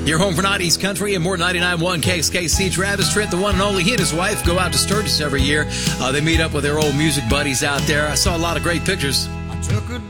Your home for 90s country and more 99.1 KXKC. Travis Tritt, the one and only. He and his wife go out to Sturgis every year. They meet up with their old music buddies out there. I saw a lot of great pictures.